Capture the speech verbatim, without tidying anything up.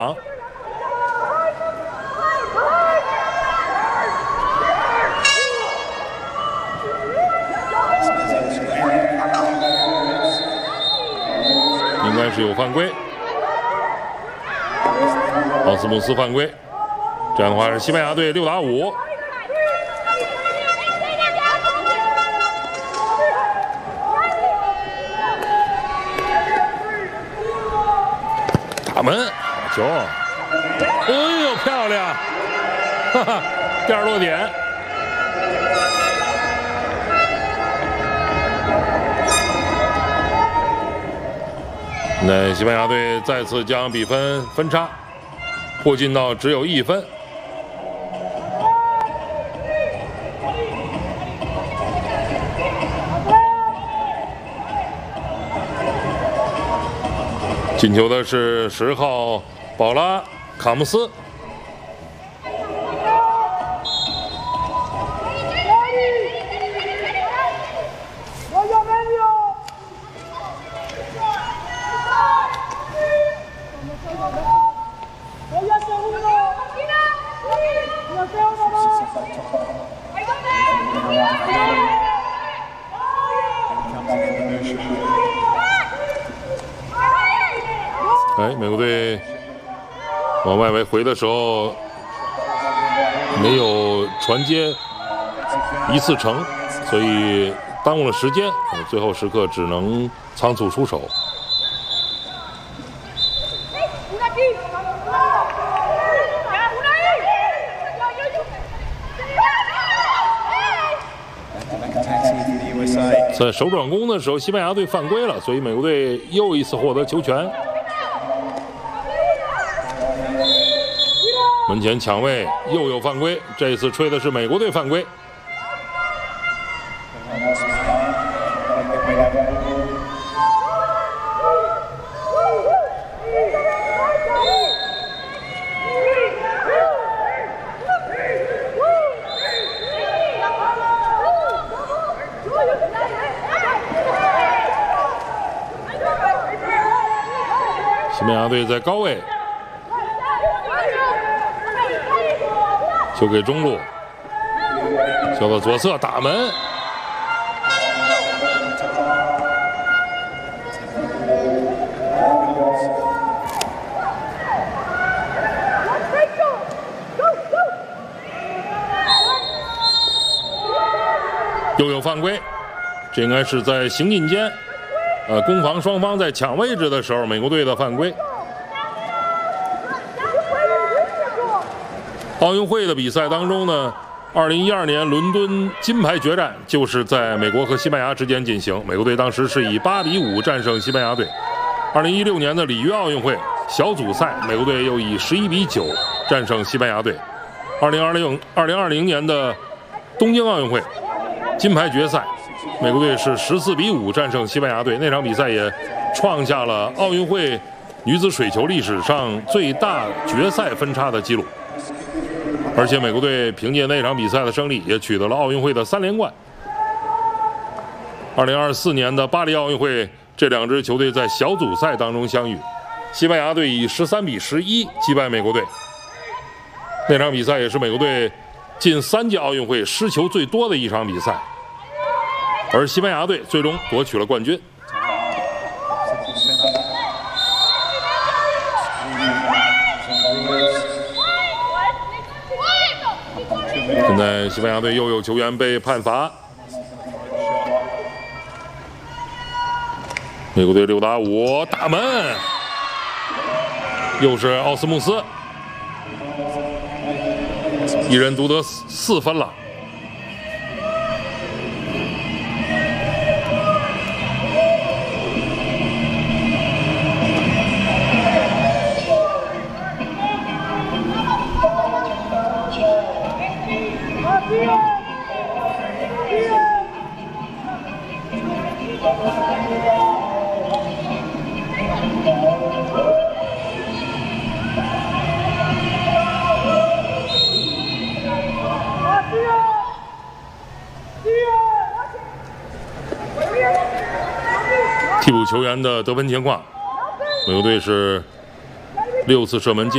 应该是有犯规，奥斯穆斯犯规，这样的话是西班牙队六打五。打门，好球！哎呦，漂亮！哈哈，第二落点。 那西班牙队再次将比分分差迫近到只有一分。进球的是十号保拉卡姆斯。 哎，美国队往外围回的时候没有传接一次成，所以耽误了时间，最后时刻只能仓促出手。在手转攻的时候，西班牙队犯规了，所以美国队又一次获得球权。 门前抢位又有犯规，这一次吹的是美国队犯规。西班牙队在高位。 球给中路，球到左侧打门，又有犯规，这应该是在行进间，呃，攻防双方在抢位置的时候，美国队的犯规。 奥运会的比赛当中呢，二零一二年伦敦金牌决战就是在美国和西班牙之间进行。美国队当时是以八比五战胜西班牙队。二零一六年的里约奥运会小组赛，美国队又以十一比九战胜西班牙队。二零二零二零二零年的东京奥运会金牌决赛，美国队是十四比五战胜西班牙队。那场比赛也创下了奥运会女子水球历史上最大决赛分差的纪录。 而且美国队凭借那场比赛的胜利，也取得了奥运会的三连冠。二零二四年的巴黎奥运会，这两支球队在小组赛当中相遇，西班牙队以十三比十一击败美国队。那场比赛也是美国队近三届奥运会失球最多的一场比赛，而西班牙队最终夺取了冠军。 现在西班牙队又有球员被判罚，美国队六打五打门，又是奥斯穆斯，一人独得四分了。替补球员的得分情况，美国队是六次射门进。